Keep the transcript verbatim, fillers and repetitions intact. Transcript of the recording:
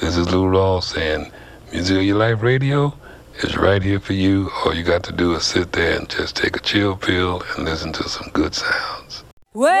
This is Lou Rawls saying, Music of Your Life Radio is right here for you. All you got to do is sit there and just take a chill pill and listen to some good sounds. Well,